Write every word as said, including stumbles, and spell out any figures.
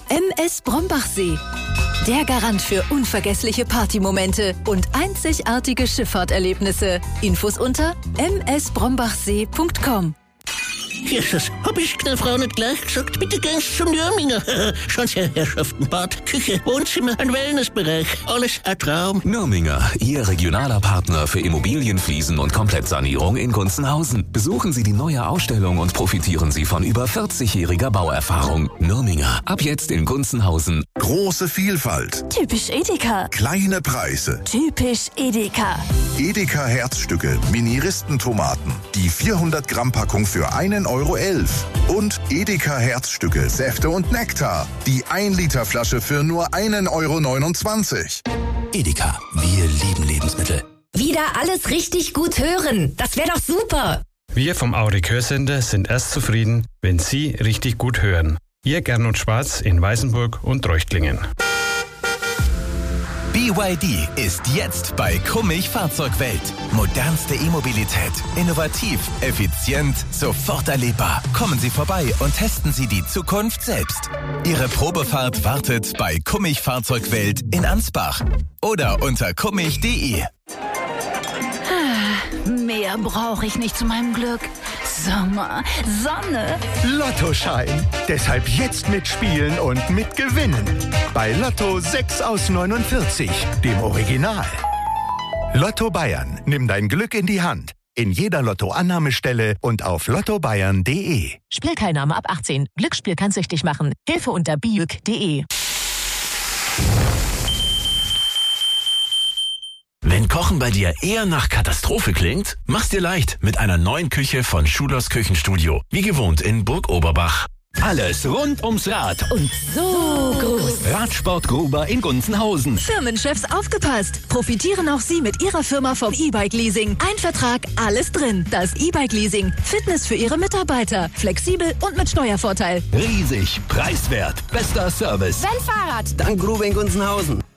M S Brombachsee. Der Garant für unvergessliche Partymomente und einzigartige Schifffahrterlebnisse. Infos unter m s brombachsee punkt com. Jesus, hab ich der Frau nicht gleich gesagt, bitte gehst zum Nürminger. Schauen Sie, Herrschaften, Bad, Küche, Wohnzimmer, ein Wellnessbereich, alles ein Traum. Nürminger, Ihr regionaler Partner für Immobilienfliesen und Komplettsanierung in Gunzenhausen. Besuchen Sie die neue Ausstellung und profitieren Sie von über vierzigjähriger Bauerfahrung. Nürminger, ab jetzt in Gunzenhausen. Große Vielfalt. Typisch Edeka. Kleine Preise. Typisch Edeka. Edeka Herzstücke, Mini-Ristentomaten. Die vierhundert Gramm Packung für einen Euro elf. Und Edeka Herzstücke, Säfte und Nektar. Die ein Liter Flasche für nur einen Euro neunundzwanzig. Edeka, wir lieben Lebensmittel. Wieder alles richtig gut hören. Das wäre doch super. Wir vom Aurik Hörsender sind erst zufrieden, wenn Sie richtig gut hören. Ihr Gernot Schwarz in Weißenburg und Treuchtlingen. B Y D ist jetzt bei Kummich Fahrzeugwelt. Modernste E-Mobilität. Innovativ, effizient, sofort erlebbar. Kommen Sie vorbei und testen Sie die Zukunft selbst. Ihre Probefahrt wartet bei Kummich Fahrzeugwelt in Ansbach oder unter kummich punkt de. Mehr brauche ich nicht zu meinem Glück. Sommer, Sonne. Lottoschein. Deshalb jetzt mitspielen und mitgewinnen. Bei Lotto sechs aus neunundvierzig, dem Original. Lotto Bayern. Nimm dein Glück in die Hand. In jeder Lotto-Annahmestelle und auf lotto bayern punkt de. Spielteilnahme ab achtzehn. Glücksspiel kann süchtig machen. Hilfe unter biük punkt de. Wenn Kochen bei dir eher nach Katastrophe klingt, mach's dir leicht mit einer neuen Küche von Schulers Küchenstudio. Wie gewohnt in Burg Oberbach. Alles rund ums Rad. Und so groß. Radsportgruber in Gunzenhausen. Firmenchefs aufgepasst. Profitieren auch Sie mit Ihrer Firma vom E-Bike-Leasing. Ein Vertrag, alles drin. Das E-Bike-Leasing. Fitness für Ihre Mitarbeiter. Flexibel und mit Steuervorteil. Riesig, preiswert, bester Service. Wenn Fahrrad, dann Grube in Gunzenhausen.